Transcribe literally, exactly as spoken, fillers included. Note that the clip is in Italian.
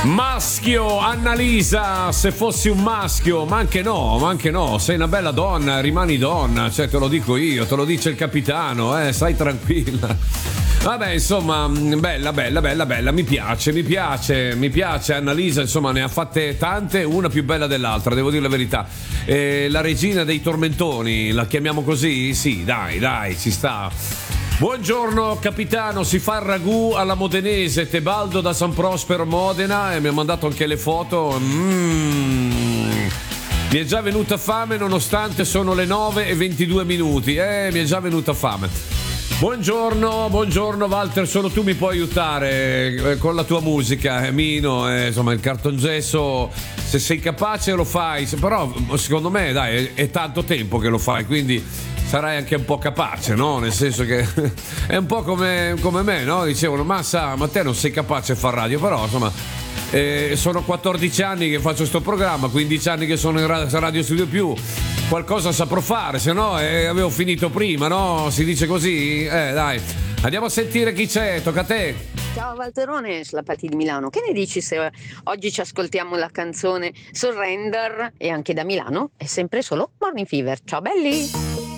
Maschio, Annalisa, se fossi un maschio, ma anche no, ma anche no, sei una bella donna, rimani donna, cioè te lo dico io, te lo dice il capitano, eh, stai tranquilla. Vabbè, insomma, bella, bella, bella, bella, mi piace, mi piace, mi piace Annalisa, insomma, ne ha fatte tante, una più bella dell'altra, devo dire la verità. Eh, la regina dei tormentoni, la chiamiamo così? Sì, dai, dai, ci sta. Buongiorno capitano, si fa il ragù alla modenese, Tebaldo da San Prospero Modena, e mi ha mandato anche le foto. Mm. Mi è già venuta fame nonostante sono le nove e ventidue minuti, eh, mi è già venuta fame. Buongiorno, buongiorno Walter, solo tu mi puoi aiutare eh, con la tua musica, eh, Mino, eh, insomma il cartongesso, se sei capace lo fai, se, però secondo me dai è, è tanto tempo che lo fai, quindi sarai anche un po' capace, no? Nel senso che è un po' come, come me, no? Dicevano, ma sa, ma te non sei capace a far radio, però insomma eh, sono quattordici anni che faccio sto programma, quindici anni che sono in Radio Studio Più, qualcosa saprò fare, se no eh, avevo finito prima, no? Si dice così? Eh dai, andiamo a sentire chi c'è, tocca a te. Ciao Valterone, sulla Patti di Milano. Che ne dici se oggi ci ascoltiamo la canzone Surrender e anche da Milano è sempre solo Morning Fever. Ciao belli!